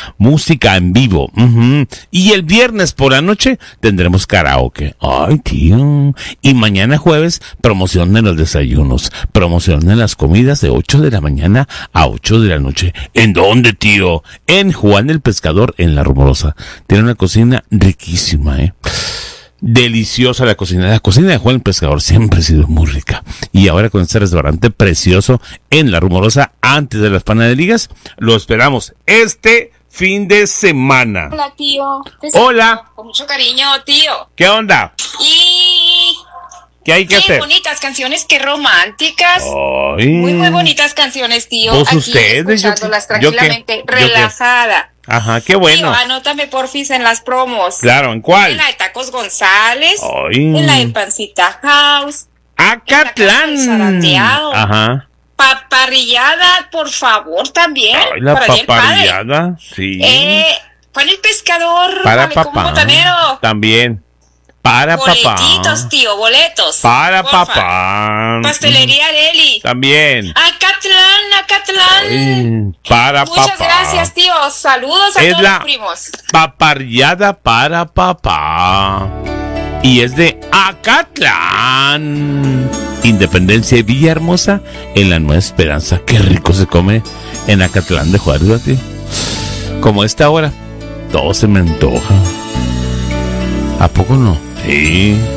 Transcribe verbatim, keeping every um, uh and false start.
música en vivo. Uh-huh. Y el viernes por la noche tendremos karaoke. Ay, tío. Y mañana jueves, promoción de los desayunos. Promoción de las comidas de ocho de la mañana a ocho de la noche. ¿En dónde, tío? En Juan el Pescador, en La Rumorosa. Tiene una cocina riquísima, ¿eh? Deliciosa la cocina. La cocina de Juan el Pescador siempre ha sido muy rica. Y ahora con este restaurante precioso en La Rumorosa, antes de las panaderías, lo esperamos este fin de semana. Hola, tío. Hola. Con mucho cariño, tío. ¿Qué onda? Y... ¿Qué hay que qué hacer? Qué bonitas canciones, qué románticas. Ay. Muy, muy bonitas canciones, tío. Pues aquí ustedes, escuchándolas yo- yo tranquilamente, qué- yo qué. relajada. Ajá, qué bueno. Tío, anótame porfis en las promos. Claro, ¿en cuál? En la de Tacos González. Ay. En la de Pancita House. Acatlán. En la casa del Zarateado. Ajá. Paparrillada, por favor, también. Ay, la para Día del Padre. paparillada. Sí. Eh, Juan el Pescador. Para Malecón papá. Botanero. También. Para Boletitos, papá. tío, boletos. Para Porfa. papá. Pastelería Areli. También. Acatlán, Acatlán. Ay, para Muchas papá. gracias, tío. Saludos a Es todos la- los primos. Paparrillada para papá. Y es de Acatlán. Independencia y Villahermosa en la Nueva Esperanza. Qué rico se come en Acatlán de Juárez, ¿verdad, tío? Como esta hora, todo se me antoja. ¿A poco no? Sí.